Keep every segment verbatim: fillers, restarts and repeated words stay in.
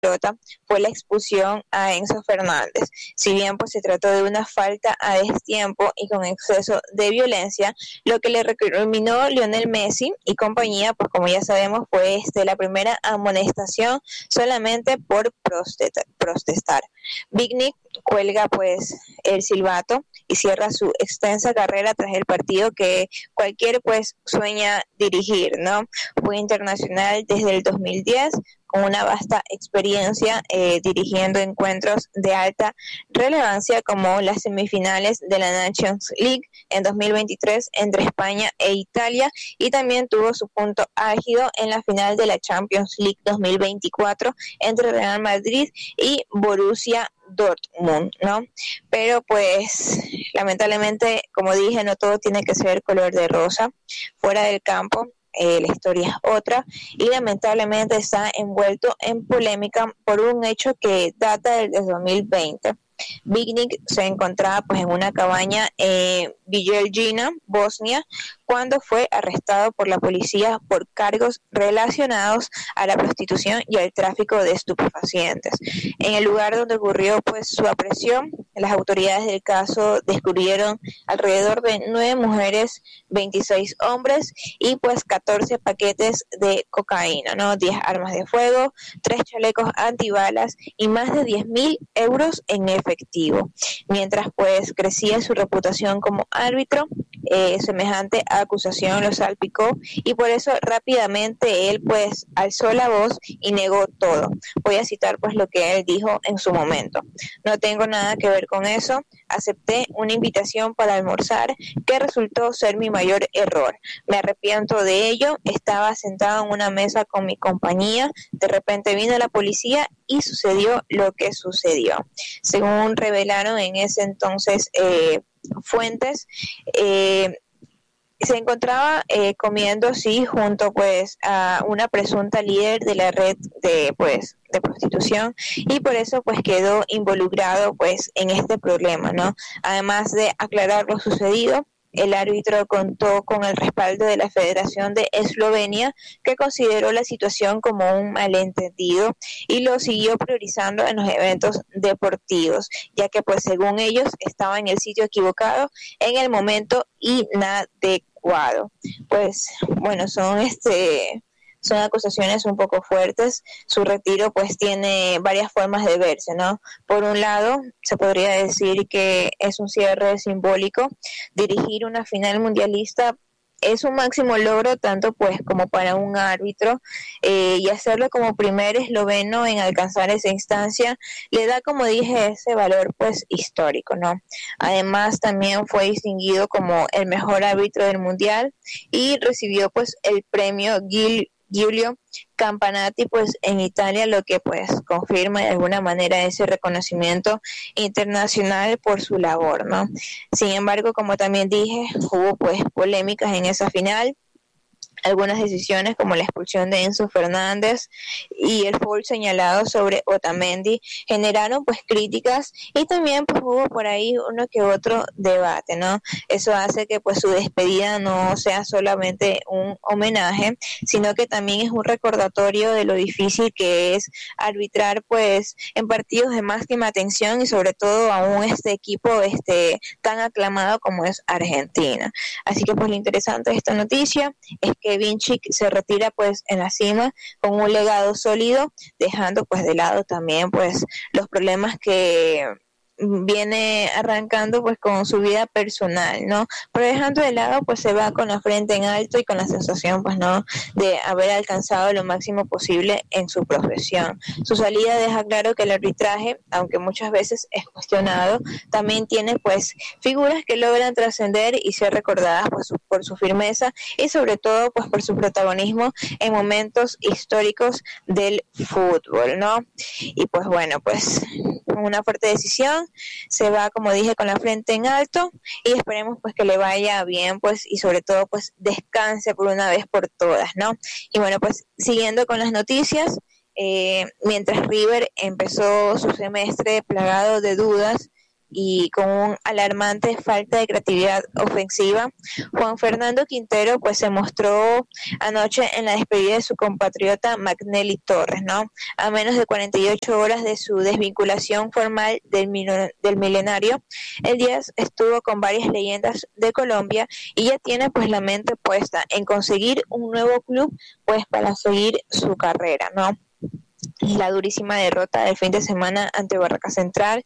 pelota fue la expulsión a Enzo Fernández. Si bien pues se trató de una falta a destiempo y con exceso de violencia, lo que le recriminó Lionel Messi y compañía, pues como ya sabemos, fue este, la primera amonestación solamente por protesta, protestar. Big Nick cuelga pues el silbato y cierra su extensa carrera tras el partido que cualquier pues sueña dirigir, ¿no? Fue internacional desde el dos mil diez con una vasta experiencia eh, dirigiendo encuentros de alta relevancia como las semifinales de la Nations League en dos mil veintitrés entre España e Italia, y también tuvo su punto álgido en la final de la Champions League dos mil veinticuatro entre Real Madrid y Borussia Dortmund, ¿no? Pero pues lamentablemente, como dije, no todo tiene que ser color de rosa. Fuera del campo, Eh, la historia es otra y lamentablemente está envuelto en polémica por un hecho que data del dos mil veinte. Big Nick se encontraba pues en una cabaña en Bijeljina, Bosnia, cuando fue arrestado por la policía por cargos relacionados a la prostitución y al tráfico de estupefacientes. En el lugar donde ocurrió pues su aprehensión, las autoridades del caso descubrieron alrededor de nueve mujeres, veintiséis hombres y pues catorce paquetes de cocaína, ¿no? diez armas de fuego, tres chalecos antibalas y más de diez mil euros en efectivo. Mientras pues crecía su reputación como árbitro, eh, semejante acusación lo salpicó y por eso rápidamente él pues alzó la voz y negó todo. Voy a citar pues lo que él dijo en su momento: no tengo nada que ver con eso, acepté una invitación para almorzar que resultó ser mi mayor error, me arrepiento de ello, estaba sentado en una mesa con mi compañía, de repente vino la policía y sucedió lo que sucedió. Según revelaron en ese entonces eh, fuentes, eh, se encontraba eh, comiendo sí junto pues a una presunta líder de la red de pues de prostitución y por eso pues quedó involucrado pues en este problema, ¿no? Además de aclarar lo sucedido, el árbitro contó con el respaldo de la Federación de Eslovenia, que consideró la situación como un malentendido y lo siguió priorizando en los eventos deportivos, ya que pues según ellos estaba en el sitio equivocado en el momento inadecuado. Pues bueno, son este son acusaciones un poco fuertes. Su retiro pues tiene varias formas de verse, ¿no? Por un lado, se podría decir que es un cierre simbólico. Dirigir una final mundialista es un máximo logro tanto pues como para un árbitro, eh, y hacerlo como primer esloveno en alcanzar esa instancia le da, como dije, ese valor pues histórico, ¿no? Además también fue distinguido como el mejor árbitro del mundial y recibió pues el premio Gil Giulio Campanati pues en Italia, lo que pues confirma de alguna manera ese reconocimiento internacional por su labor, ¿no? Sin embargo, como también dije, hubo pues polémicas en esa final. Algunas decisiones como la expulsión de Enzo Fernández y el foul señalado sobre Otamendi generaron pues críticas y también pues hubo por ahí uno que otro debate, ¿no? Eso hace que pues su despedida no sea solamente un homenaje, sino que también es un recordatorio de lo difícil que es arbitrar pues en partidos de máxima atención y sobre todo a un este equipo este tan aclamado como es Argentina. Así que pues lo interesante de esta noticia es que Vinicic se retira pues en la cima con un legado sólido, dejando pues de lado también pues los problemas que viene arrancando pues con su vida personal, ¿no? Pero dejando de lado pues se va con la frente en alto y con la sensación pues no de haber alcanzado lo máximo posible en su profesión. Su salida deja claro que el arbitraje, aunque muchas veces es cuestionado, también tiene pues figuras que logran trascender y ser recordadas pues por su firmeza y sobre todo pues por su protagonismo en momentos históricos del fútbol, ¿no? Y pues bueno, pues una fuerte decisión, se va, como dije, con la frente en alto y esperemos pues que le vaya bien pues y sobre todo pues descanse por una vez por todas, ¿no? Y bueno, pues siguiendo con las noticias, eh, mientras River empezó su semestre plagado de dudas y con un alarmante falta de creatividad ofensiva, Juan Fernando Quintero pues se mostró anoche en la despedida de su compatriota Magnelly Torres, ¿no? A menos de cuarenta y ocho horas de su desvinculación formal del, del milenario, el Díaz estuvo con varias leyendas de Colombia y ya tiene pues la mente puesta en conseguir un nuevo club pues para seguir su carrera, ¿no? La durísima derrota del fin de semana ante Barraca Central,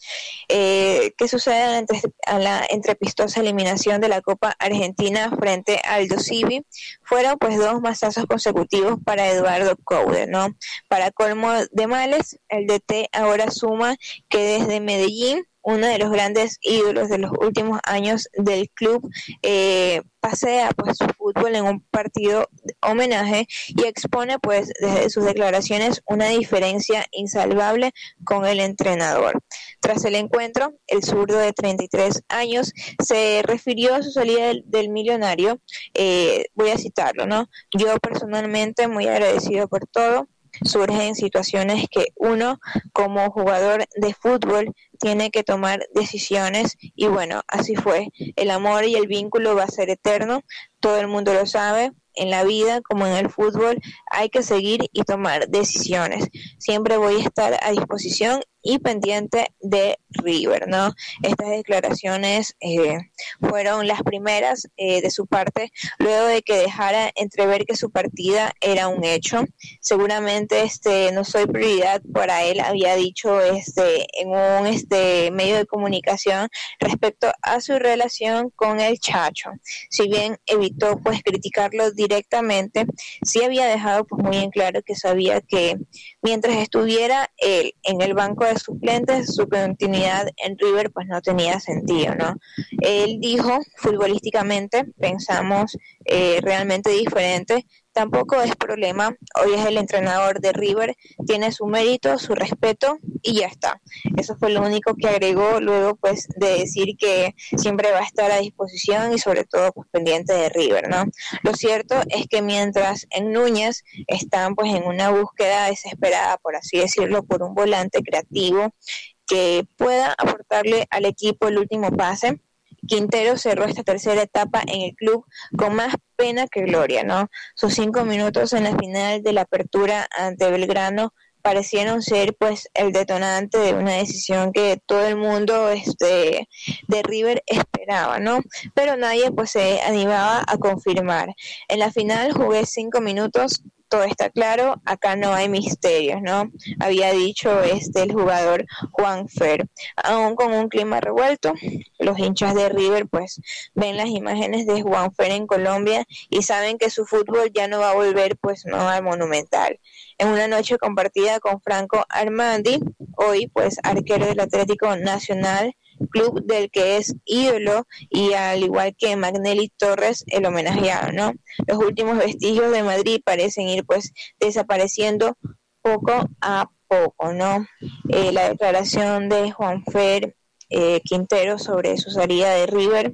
eh, que sucede a la, entre, a la entrepistosa eliminación de la Copa Argentina frente al Aldo Civi, fueron pues dos masazos consecutivos para Eduardo Coude, ¿no? Para colmo de males, el D T ahora suma que desde Medellín, uno de los grandes ídolos de los últimos años del club, eh, pasea pues su fútbol en un partido de homenaje y expone pues desde sus declaraciones una diferencia insalvable con el entrenador. Tras el encuentro, el zurdo de treinta y tres años se refirió a su salida del, del millonario, eh, voy a citarlo, ¿no? Yo personalmente muy agradecido por todo. Surgen situaciones que uno como jugador de fútbol tiene que tomar decisiones y bueno, así fue. El amor y el vínculo va a ser eterno, todo el mundo lo sabe. En la vida como en el fútbol hay que seguir y tomar decisiones. Siempre voy a estar a disposición y pendiente de River, ¿no? Estas declaraciones eh, fueron las primeras eh, de su parte, luego de que dejara entrever que su partida era un hecho. Seguramente este no soy prioridad para él, había dicho este en un este medio de comunicación respecto a su relación con el Chacho. Si bien evitó pues criticarlo directamente, sí había dejado pues muy en claro que sabía que mientras estuviera él en el banco de suplentes, su continuidad en River pues no tenía sentido, ¿no? Él dijo, futbolísticamente pensamos eh, realmente diferente, tampoco es problema, hoy es el entrenador de River, tiene su mérito, su respeto y ya está. Eso fue lo único que agregó luego pues de decir que siempre va a estar a disposición y sobre todo pues pendiente de River, ¿no? Lo cierto es que mientras en Núñez están pues en una búsqueda desesperada, por así decirlo, por un volante creativo que pueda aportarle al equipo el último pase, Quintero cerró esta tercera etapa en el club con más pena que gloria, ¿no? Sus cinco minutos en la final de la apertura ante Belgrano parecieron ser pues el detonante de una decisión que todo el mundo este de River esperaba, ¿no? Pero nadie pues se animaba a confirmar. En la final jugué cinco minutos, todo está claro, acá no hay misterios, ¿no? Había dicho este el jugador Juanfer. Aún con un clima revuelto, los hinchas de River pues ven las imágenes de Juanfer en Colombia y saben que su fútbol ya no va a volver pues no al Monumental. En una noche compartida con Franco Armandi, hoy pues arquero del Atlético Nacional, club del que es ídolo, y al igual que Magnelly Torres, el homenajeado, ¿no? Los últimos vestigios de Madrid parecen ir pues desapareciendo poco a poco, ¿no? Eh, la declaración de Juanfer eh, Quintero sobre su salida de River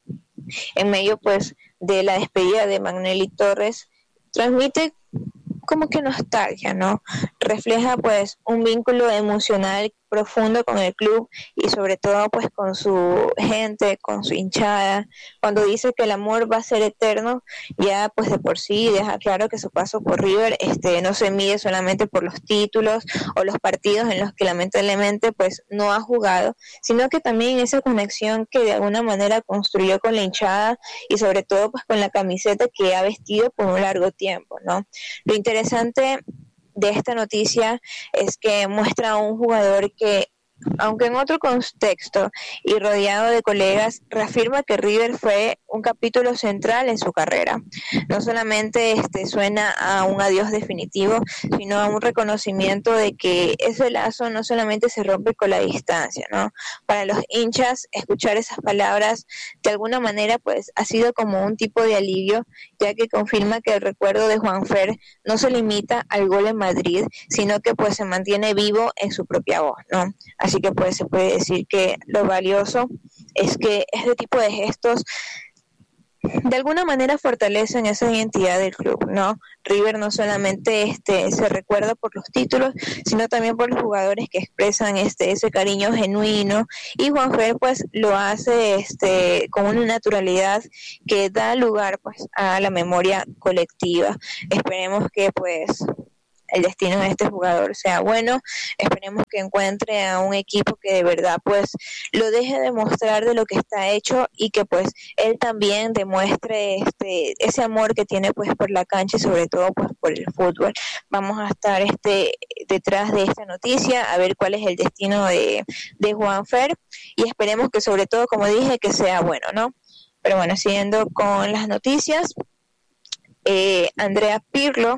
en medio pues de la despedida de Magnelly Torres transmite como que nostalgia, ¿no? Refleja pues un vínculo emocional profundo con el club y sobre todo pues con su gente, con su hinchada. Cuando dice que el amor va a ser eterno, ya pues de por sí deja claro que su paso por River este no se mide solamente por los títulos o los partidos en los que lamentablemente pues no ha jugado, sino que también esa conexión que de alguna manera construyó con la hinchada y sobre todo pues con la camiseta que ha vestido por un largo tiempo, ¿no? Lo interesante de esta noticia es que muestra a un jugador que, aunque en otro contexto y rodeado de colegas, reafirma que River fue un capítulo central en su carrera. No solamente este suena a un adiós definitivo, sino a un reconocimiento de que ese lazo no solamente se rompe con la distancia, ¿no? Para los hinchas, escuchar esas palabras de alguna manera pues ha sido como un tipo de alivio, ya que confirma que el recuerdo de Juanfer no se limita al gol en Madrid, sino que pues se mantiene vivo en su propia voz, ¿no? Así que pues se puede decir que lo valioso es que este tipo de gestos de alguna manera fortalecen esa identidad del club, ¿no? River no solamente este se recuerda por los títulos, sino también por los jugadores que expresan este ese cariño genuino, y Juanfer pues lo hace este con una naturalidad que da lugar pues a la memoria colectiva. Esperemos que pues el destino de este jugador sea bueno, esperemos que encuentre a un equipo que de verdad pues lo deje demostrar de lo que está hecho, y que pues él también demuestre este ese amor que tiene pues por la cancha y sobre todo pues por el fútbol. Vamos a estar este detrás de esta noticia a ver cuál es el destino de, de Juanfer, y esperemos que sobre todo, como dije, que sea bueno, ¿no? Pero bueno, siguiendo con las noticias, eh, Andrea Pirlo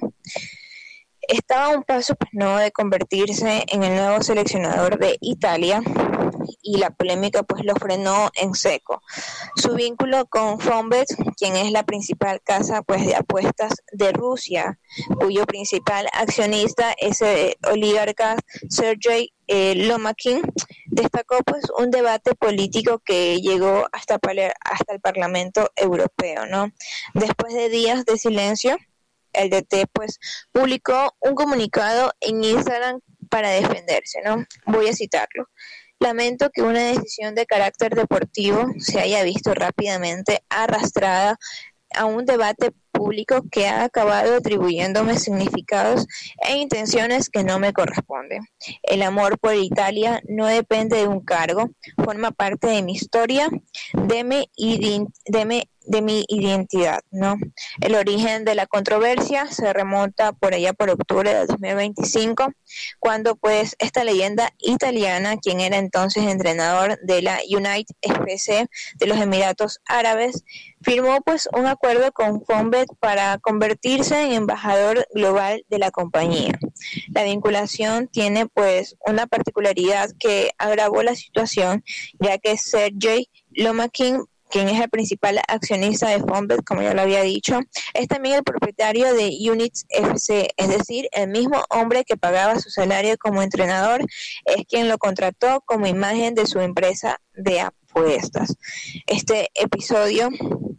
estaba a un paso pues no de convertirse en el nuevo seleccionador de Italia, y la polémica pues lo frenó en seco. Su vínculo con Fonbet, quien es la principal casa pues de apuestas de Rusia, cuyo principal accionista es el oligarca Sergei eh, Lomakin, destacó pues un debate político que llegó hasta, hasta el Parlamento Europeo, ¿no? Después de días de silencio, el D T pues publicó un comunicado en Instagram para defenderse, ¿no? Voy a citarlo. Lamento que una decisión de carácter deportivo se haya visto rápidamente arrastrada a un debate público que ha acabado atribuyéndome significados e intenciones que no me corresponden. El amor por Italia no depende de un cargo, forma parte de mi historia, de mi, ident- de mi de mi identidad, ¿no? El origen de la controversia se remonta por allá por octubre de dos mil veinticinco, cuando pues esta leyenda italiana, quien era entonces entrenador de la United F C de los Emiratos Árabes, firmó pues un acuerdo con Fonbet para convertirse en embajador global de la compañía. La vinculación tiene pues una particularidad que agravó la situación, ya que Sergei Lomakin, quien es el principal accionista de Fonbet, como ya lo había dicho, es también el propietario de Units F C, es decir, el mismo hombre que pagaba su salario como entrenador es quien lo contrató como imagen de su empresa de apuestas. Este episodio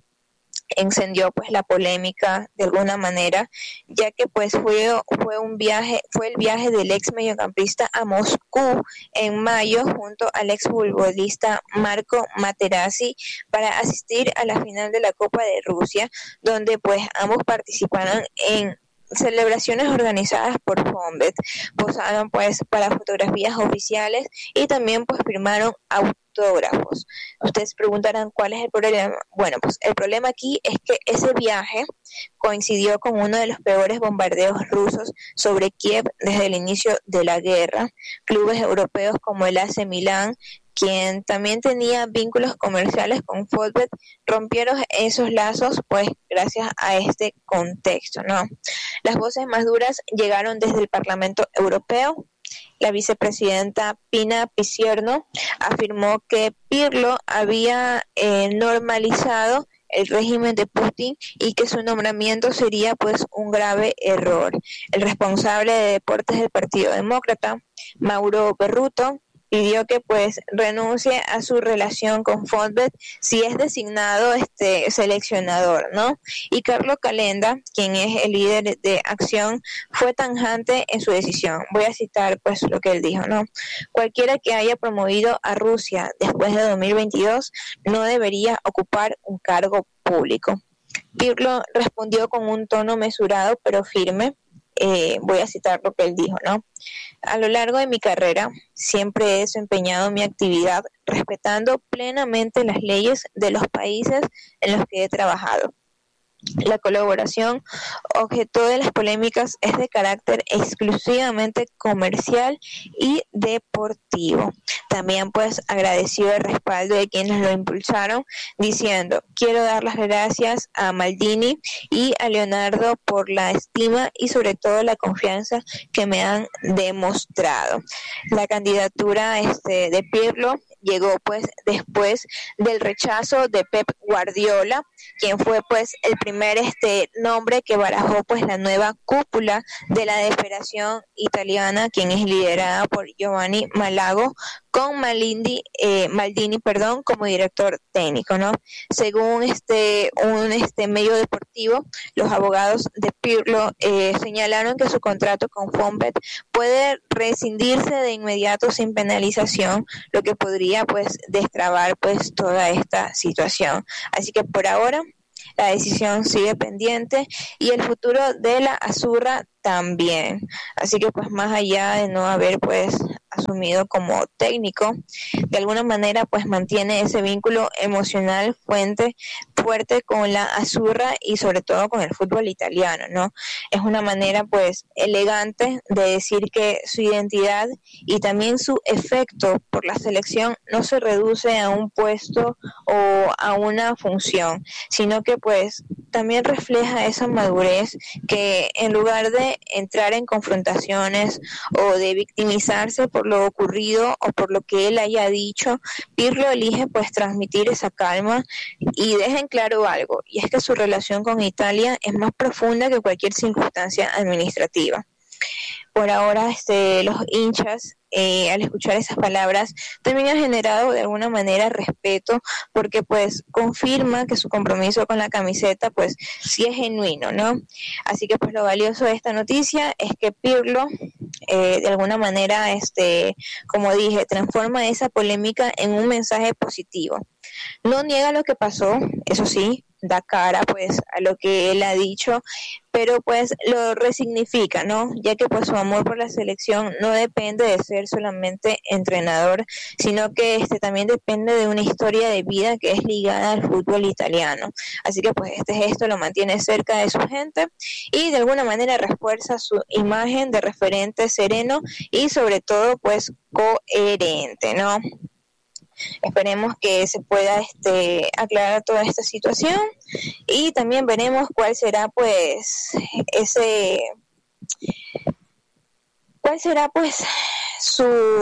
encendió pues la polémica de alguna manera, ya que pues fue fue un viaje fue el viaje del ex mediocampista a Moscú en mayo junto al ex futbolista Marco Materazzi para asistir a la final de la Copa de Rusia, donde pues ambos participaron en celebraciones organizadas por Fonbet, posaron pues para fotografías oficiales y también pues firmaron autógrafos. Ustedes preguntarán cuál es el problema. Bueno, pues el problema aquí es que ese viaje coincidió con uno de los peores bombardeos rusos sobre Kiev desde el inicio de la guerra. Clubes europeos como el A C Milán, quien también tenía vínculos comerciales con Fonbet, rompieron esos lazos pues gracias a este contexto, ¿no? Las voces más duras llegaron desde el Parlamento Europeo. La vicepresidenta Pina Pisierno afirmó que Pirlo había eh, normalizado el régimen de Putin y que su nombramiento sería pues un grave error. El responsable de deportes del Partido Demócrata, Mauro Berruto, pidió que pues renuncie a su relación con Fonbet si es designado este seleccionador, ¿no? Y Carlo Calenda, quien es el líder de Acción, fue tajante en su decisión. Voy a citar pues lo que él dijo, ¿no? Cualquiera que haya promovido a Rusia después de dos mil veintidós no debería ocupar un cargo público. Pirlo respondió con un tono mesurado pero firme. Eh, voy a citar lo que él dijo, ¿no? A lo largo de mi carrera siempre he desempeñado mi actividad respetando plenamente las leyes de los países en los que he trabajado. La colaboración, objeto de las polémicas, es de carácter exclusivamente comercial y deportivo. También pues agradeció el respaldo de quienes lo impulsaron, diciendo: quiero dar las gracias a Maldini y a Leonardo por la estima y sobre todo la confianza que me han demostrado. La candidatura este, de Pirlo llegó pues después del rechazo de Pep Guardiola, quien fue pues el primer este nombre que barajó pues la nueva cúpula de la Federación Italiana, quien es liderada por Giovanni Malago, con Maldini, eh, Maldini perdón, como director técnico, ¿no? Según este un este medio deportivo, los abogados de Pirlo eh, señalaron que su contrato con Fonbet puede rescindirse de inmediato sin penalización, lo que podría pues destrabar pues toda esta situación. Así que por ahora la decisión sigue pendiente y el futuro de la Azzurra también. Así que pues más allá de no haber pues asumido como técnico, de alguna manera pues mantiene ese vínculo emocional fuente, fuerte con la Azzurra y sobre todo con el fútbol italiano, ¿no? Es una manera pues elegante de decir que su identidad y también su efecto por la selección no se reduce a un puesto o a una función, sino que pues también refleja esa madurez que en lugar de entrar en confrontaciones o de victimizarse por lo ocurrido o por lo que él haya dicho, Pirlo elige pues transmitir esa calma y deja en claro algo, y es que su relación con Italia es más profunda que cualquier circunstancia administrativa. Por ahora este, los hinchas eh, al escuchar esas palabras también han generado de alguna manera respeto, porque pues confirma que su compromiso con la camiseta pues sí es genuino, ¿no? Así que pues lo valioso de esta noticia es que Pirlo eh, de alguna manera, este, como dije, transforma esa polémica en un mensaje positivo. No niega lo que pasó, eso sí, da cara pues a lo que él ha dicho, pero pues lo resignifica, ¿no? Ya que pues su amor por la selección no depende de ser solamente entrenador, sino que este también depende de una historia de vida que es ligada al fútbol italiano. Así que pues este gesto lo mantiene cerca de su gente y de alguna manera refuerza su imagen de referente sereno y sobre todo pues coherente, ¿no? Esperemos que se pueda este, aclarar toda esta situación y también veremos cuál será pues ese cuál será pues su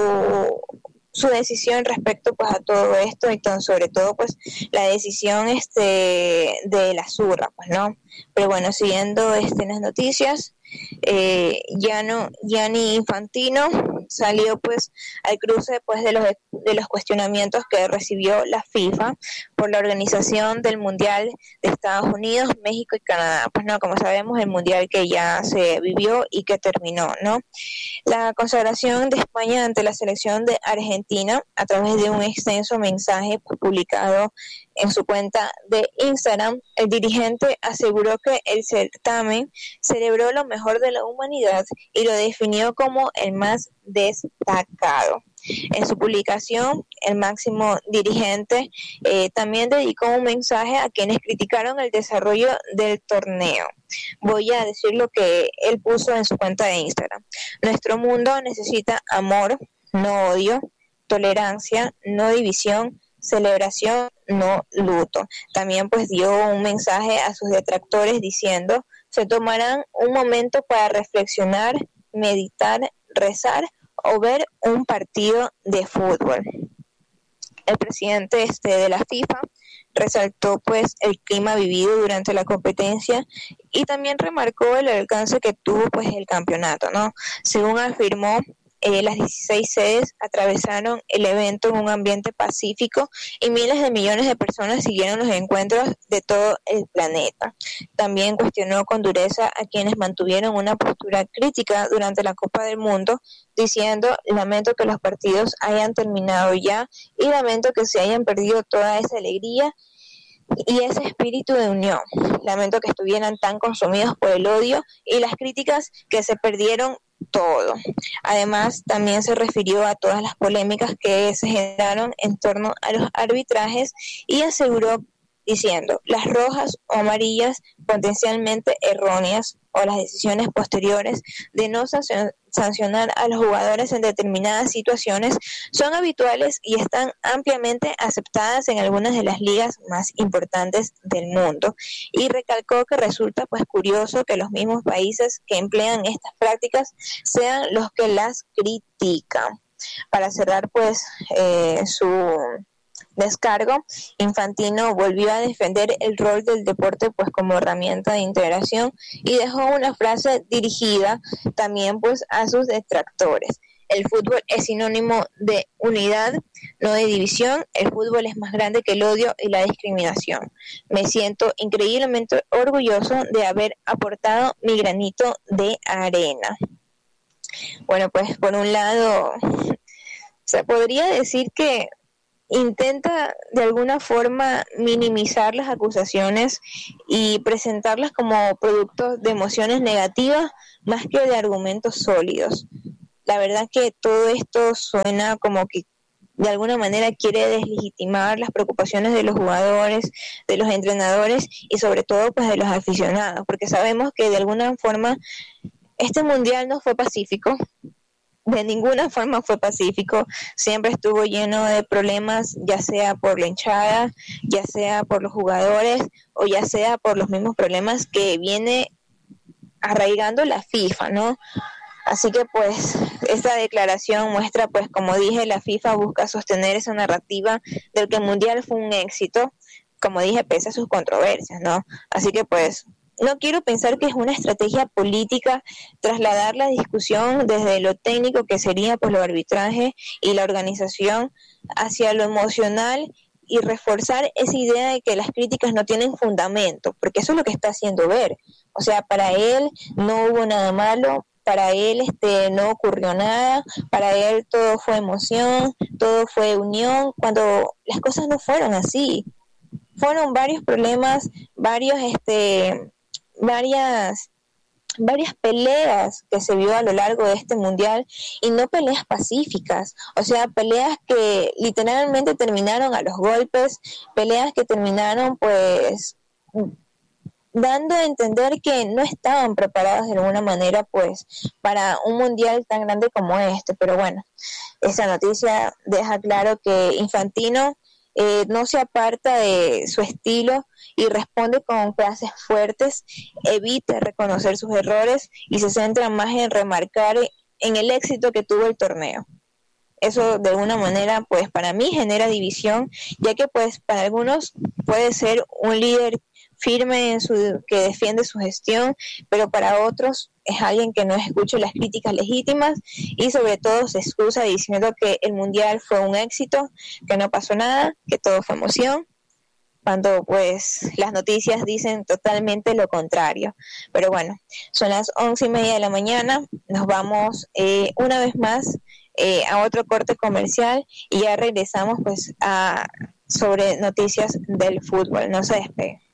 su decisión respecto pues a todo esto y tan, sobre todo pues la decisión este de la Azzurra, pues no. Pero bueno, siguiendo este las noticias, eh, Gianno, Gianni Infantino salió pues al cruce pues de los de los cuestionamientos que recibió la FIFA por la organización del Mundial de Estados Unidos, México y Canadá. Pues no, como sabemos, el Mundial que ya se vivió y que terminó, ¿no? La consagración de España ante la selección de Argentina a través de un extenso mensaje pues, publicado en su cuenta de Instagram, el dirigente aseguró que el certamen celebró lo mejor de la humanidad y lo definió como el más destacado. En su publicación, el máximo dirigente eh, también dedicó un mensaje a quienes criticaron el desarrollo del torneo. Voy a decir lo que él puso en su cuenta de Instagram. Nuestro mundo necesita amor, no odio, tolerancia, no división, celebración, no luto. También pues dio un mensaje a sus detractores diciendo: se tomarán un momento para reflexionar, meditar, rezar o ver un partido de fútbol. El presidente este de la FIFA resaltó pues el clima vivido durante la competencia y también remarcó el alcance que tuvo pues el campeonato, ¿no? Según afirmó, Eh, las dieciséis sedes atravesaron el evento en un ambiente pacífico y miles de millones de personas siguieron los encuentros de todo el planeta. También cuestionó con dureza a quienes mantuvieron una postura crítica durante la Copa del Mundo, diciendo: lamento que los partidos hayan terminado ya y lamento que se hayan perdido toda esa alegría y ese espíritu de unión. Lamento que estuvieran tan consumidos por el odio y las críticas que se perdieron todo. Además, también se refirió a todas las polémicas que se generaron en torno a los arbitrajes y aseguró diciendo: las rojas o amarillas potencialmente erróneas o las decisiones posteriores de no sancionar a los jugadores en determinadas situaciones son habituales y están ampliamente aceptadas en algunas de las ligas más importantes del mundo. Y recalcó que resulta pues curioso que los mismos países que emplean estas prácticas sean los que las critican. Para cerrar pues eh, su descargo, Infantino volvió a defender el rol del deporte pues como herramienta de integración y dejó una frase dirigida también pues a sus detractores. El fútbol es sinónimo de unidad, no de división. El fútbol es más grande que el odio y la discriminación. Me siento increíblemente orgulloso de haber aportado mi granito de arena. Bueno, pues por un lado, se podría decir que intenta de alguna forma minimizar las acusaciones y presentarlas como productos de emociones negativas más que de argumentos sólidos. La verdad que todo esto suena como que de alguna manera quiere deslegitimar las preocupaciones de los jugadores, de los entrenadores y sobre todo pues de los aficionados, porque sabemos que de alguna forma este mundial no fue pacífico. De ninguna forma fue pacífico, siempre estuvo lleno de problemas, ya sea por la hinchada, ya sea por los jugadores o ya sea por los mismos problemas que viene arraigando la FIFA, ¿no? Así que pues esta declaración muestra, pues como dije, la FIFA busca sostener esa narrativa del que el Mundial fue un éxito, como dije, pese a sus controversias, ¿no? Así que pues no quiero pensar que es una estrategia política trasladar la discusión desde lo técnico, que sería pues los arbitrajes y la organización, hacia lo emocional y reforzar esa idea de que las críticas no tienen fundamento, porque eso es lo que está haciendo ver. O sea, para él no hubo nada malo, para él este no ocurrió nada, para él todo fue emoción, todo fue unión, cuando las cosas no fueron así. Fueron varios problemas, varios este varias varias peleas que se vio a lo largo de este mundial, y no peleas pacíficas, o sea, peleas que literalmente terminaron a los golpes, peleas que terminaron pues dando a entender que no estaban preparadas de alguna manera pues para un mundial tan grande como este. Pero bueno, esta noticia deja claro que Infantino Eh, no se aparta de su estilo y responde con frases fuertes, evita reconocer sus errores y se centra más en remarcar en el éxito que tuvo el torneo. Eso de alguna manera pues para mí genera división, ya que pues para algunos puede ser un líder firme en su que defiende su gestión, pero para otros es alguien que no escucha las críticas legítimas y sobre todo se excusa diciendo que el mundial fue un éxito, que no pasó nada, que todo fue emoción, cuando pues las noticias dicen totalmente lo contrario. Pero bueno, son las once y media de la mañana, nos vamos eh, una vez más eh, a otro corte comercial y ya regresamos pues a sobre noticias del fútbol. No se despegue.